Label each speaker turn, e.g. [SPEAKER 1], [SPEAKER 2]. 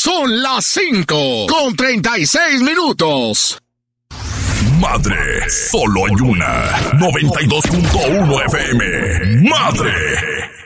[SPEAKER 1] Son las 5:36.
[SPEAKER 2] Madre, solo hay una. 92.1 FM. Madre.